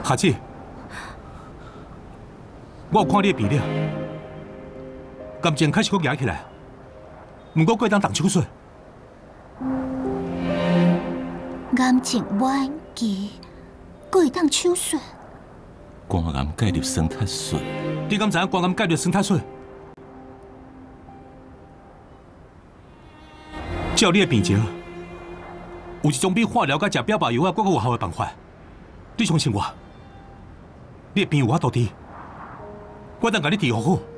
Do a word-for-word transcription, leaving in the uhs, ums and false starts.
夏姐，我有看你的鼻了，感情开始搁压起来，不过过当动手术。 癌症晚期，搁会当手术？ 肝癌介入生态素， 你敢知影肝癌介入生态素？照你的病情，有一种比化疗甲食标靶药啊更有效的办法。你相信我，你的病有我多治，我当甲你治好好。